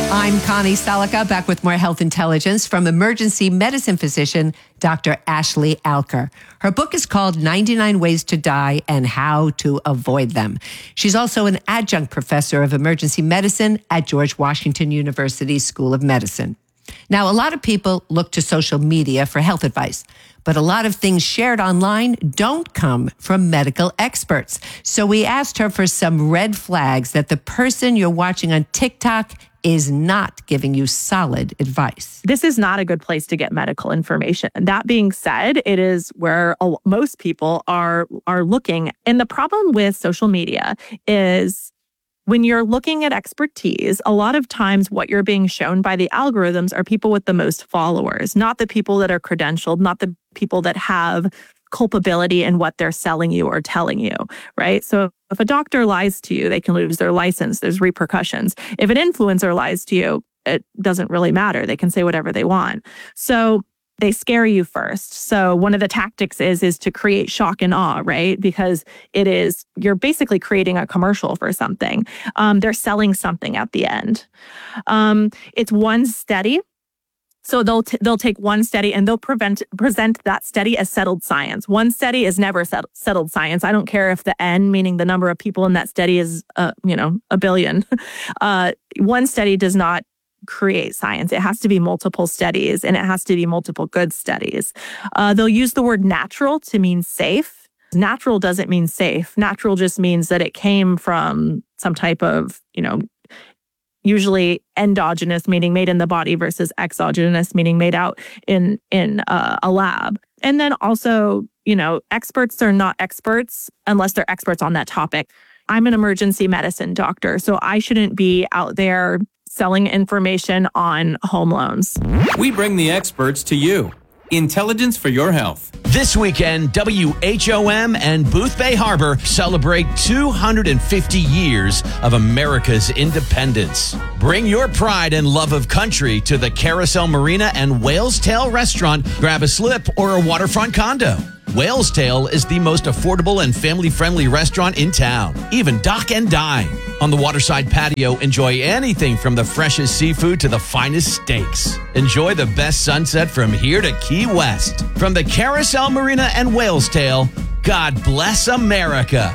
I'm Connie Salika, back with more health intelligence from emergency medicine physician Dr. Ashley Alker. Her book is called 99 Ways to Die and How to Avoid Them. She's also an adjunct professor of emergency medicine at George Washington University School of Medicine. Now, a lot of people look to social media for health advice, but a lot of things shared online don't come from medical experts. So we asked her for some red flags that the person you're watching on TikTok is not giving you solid advice. This is not a good place to get medical information. That being said, it is where most people are looking. And the problem with social media is when you're looking at expertise, a lot of times what you're being shown by the algorithms are people with the most followers, not the people that are credentialed, not the people that have culpability in what they're selling you or telling you, right? So if a doctor lies to you, they can lose their license. There's repercussions. If an influencer lies to you, it doesn't really matter. They can say whatever they want. So they scare you first. So one of the tactics is to create shock and awe, right? Because you're basically creating a commercial for something. They're selling something at the end. It's one study. So they'll take one study and they'll present that study as settled science. One study is never settled science. I don't care if the N, meaning the number of people in that study, is a billion. One study does not create science. It has to be multiple studies, and it has to be multiple good studies. They'll use the word natural to mean safe. Natural doesn't mean safe. Natural just means that it came from some type of, usually endogenous, meaning made in the body, versus exogenous, meaning made out in a lab. And then also, experts are not experts unless they're experts on that topic. I'm an emergency medicine doctor, so I shouldn't be out there selling information on home loans. We bring the experts to you. Intelligence for your health. This weekend, WHOM and Boothbay Harbor celebrate 250 years of America's independence. Bring your pride and love of country to the Carousel Marina and Whale's Tail restaurant. Grab a slip or a waterfront condo. Whale's Tail is the most affordable and family-friendly restaurant in town. Even dock and dine. On the waterside patio, enjoy anything from the freshest seafood to the finest steaks. Enjoy the best sunset from here to Key West. From the Carousel Marina and Whale's Tail, God bless America.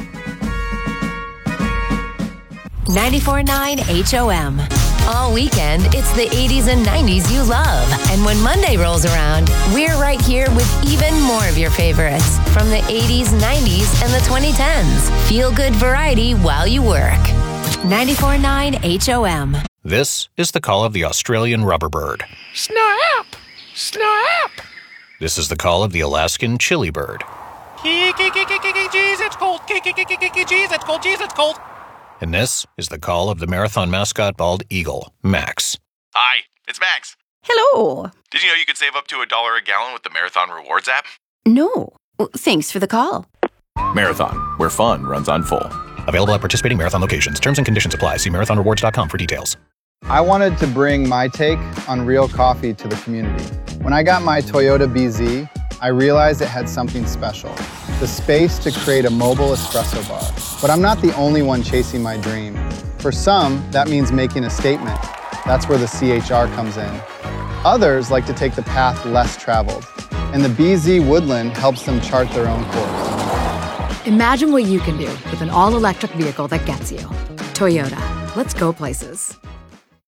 94.9 HOM. All weekend, it's the 80s and 90s you love. And when Monday rolls around, we're right here with even more of your favorites from the 80s, 90s, and the 2010s. Feel good variety while you work. 94.9 HOM. This is the call of the Australian rubberbird. Snap! Snap! This is the call of the Alaskan chili bird. Jeez, it's cold. Jeez, it's cold. Jeez, it's cold. And this is the call of the marathon mascot bald eagle, Max. Hi, it's Max. Hello. Did you know you could save up to $1 a gallon with the Marathon Rewards app? No. Thanks for the call. Marathon, where fun runs on full. Available at participating Marathon locations. Terms and conditions apply. See marathonrewards.com for details. I wanted to bring my take on real coffee to the community. When I got my Toyota BZ, I realized it had something special, the space to create a mobile espresso bar. But I'm not the only one chasing my dream. For some, that means making a statement. That's where the CHR comes in. Others like to take the path less traveled, and the BZ Woodland helps them chart their own course. Imagine what you can do with an all-electric vehicle that gets you. Toyota. Let's go places.